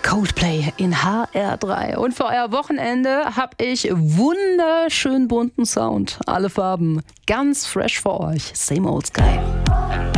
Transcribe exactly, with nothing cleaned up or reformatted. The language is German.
Coldplay in H R drei. Und für euer Wochenende habe ich wunderschön bunten Sound. Alle Farben. Ganz fresh für euch. Same Old Sky.